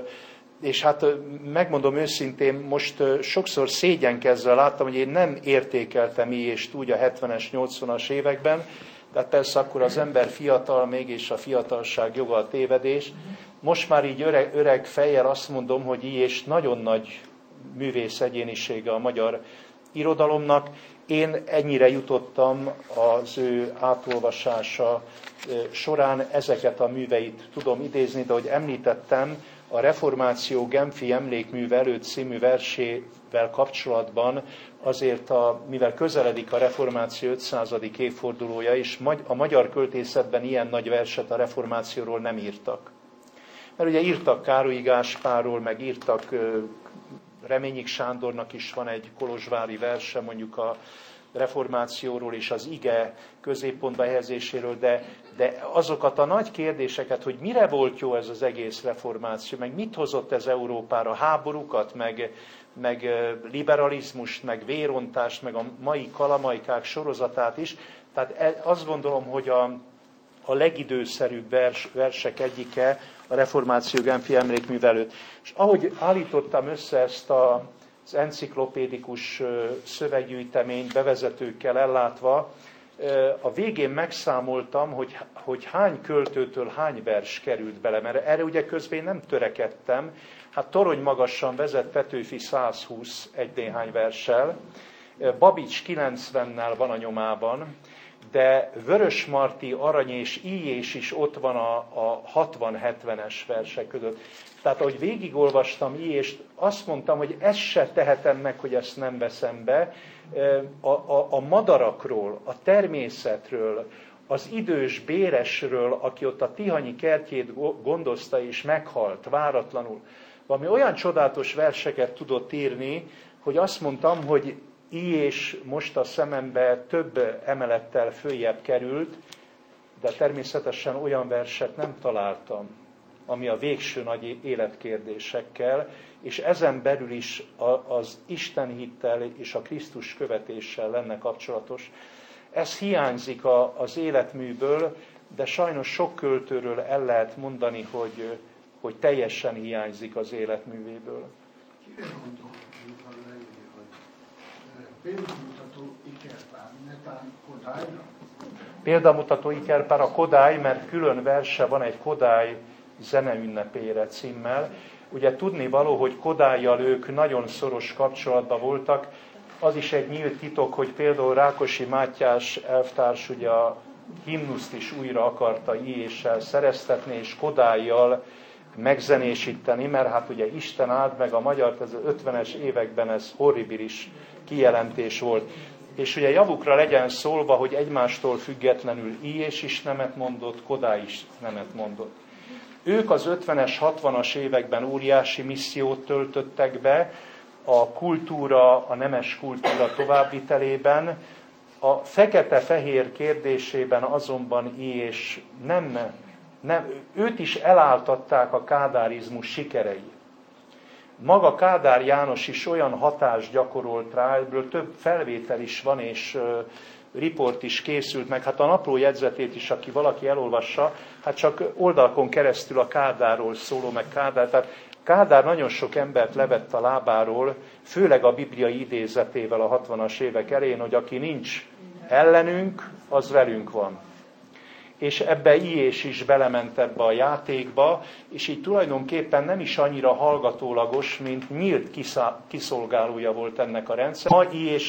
és hát megmondom őszintén, most sokszor szégyenkezzel láttam, hogy én nem értékeltem és úgy a 70-es, 80-as években, tehát persze akkor az ember fiatal még, és a fiatalság joga a tévedés. Most már így öreg fejjel azt mondom, hogy és nagyon nagy művész egyénisége a magyar irodalomnak. Én ennyire jutottam az ő átolvasása során, ezeket a műveit tudom idézni, de ahogy említettem, a Reformáció Genfi Emlékműve előtt című versével kapcsolatban azért, mivel közeledik a Reformáció 500. évfordulója, és a magyar költészetben ilyen nagy verset a reformációról nem írtak. Mert ugye írtak Károlyi Gáspárról, meg írtak Reményik Sándornak is van egy kolozsvári verse, mondjuk a reformációról és az ige középpontba helyezéséről, de azokat a nagy kérdéseket, hogy mire volt jó ez az egész reformáció, meg mit hozott ez Európára, háborúkat, meg liberalizmust, meg vérontást, meg a mai kalamajkák sorozatát is. Tehát azt gondolom, hogy a legidőszerűbb versek egyike a Reformáció Genfi Emlékműve előtt. És ahogy állítottam össze ezt az enciklopédikus szöveggyűjteményt bevezetőkkel ellátva, a végén megszámoltam, hogy hány költőtől hány vers került bele, mert erre ugye közben nem törekedtem. Hát torony magasan vezet Petőfi 120 egy néhány verssel, Babics 90-nel van a nyomában, de Vörösmarty, Arany és I.S. is ott van a 60-70-es versek között. Tehát ahogy végigolvastam I.S.-t, azt mondtam, hogy ezt se tehetem meg, hogy ezt nem veszem be. A madarakról, a természetről, az idős béresről, aki ott a Tihanyi kertjét gondozta és meghalt váratlanul. Valami olyan csodálatos verseket tudott írni, hogy azt mondtam, hogy és most a szemembe több emelettel följebb került, de természetesen olyan verset nem találtam, ami a végső nagy életkérdésekkel, és ezen belül is az Istenhittel és a Krisztus követéssel lenne kapcsolatos. Ez hiányzik az életműből, de sajnos sok költőről el lehet mondani, hogy teljesen hiányzik az életművéből. Példamutató Ikerpár, netán Kodályra? Példamutató Ikerpár a Kodály, mert külön verse van egy Kodály zeneünnepére címmel. Ugye tudnivaló, hogy Kodállyal ők nagyon szoros kapcsolatban voltak. Az is egy nyílt titok, hogy például Rákosi Mátyás elvtárs ugye a himnuszt is újra akarta I.S-sel szereztetni, és Kodállyal megzenésíteni, mert hát ugye Isten áld meg a magyart, ez az 50-es években ez horribilis kijelentés volt. És ugye javukra legyen szólva, hogy egymástól függetlenül I.S. is nemet mondott, Kodály is nemet mondott. Ők az 50-es, 60-as években óriási missziót töltöttek be a kultúra, a nemes kultúra továbbvitelében. A fekete-fehér kérdésében azonban és nem, őt is eláltatták a kádárizmus sikerei. Maga Kádár János is olyan hatást gyakorolt rá, ebből több felvétel is van, és riport is készült, meg hát a naplójegyzetét is, aki valaki elolvassa, hát csak oldalkon keresztül a Kádárról szóló, meg Kádár. Tehát Kádár nagyon sok embert levett a lábáról, főleg a bibliai idézetével a 60-as évek elején, hogy aki nincs ellenünk, az velünk van. És ebbe I.S. is belement ebbe a játékba, és így tulajdonképpen nem is annyira hallgatólagos, mint nyílt kiszolgálója volt ennek a rendszer. Ma I.S.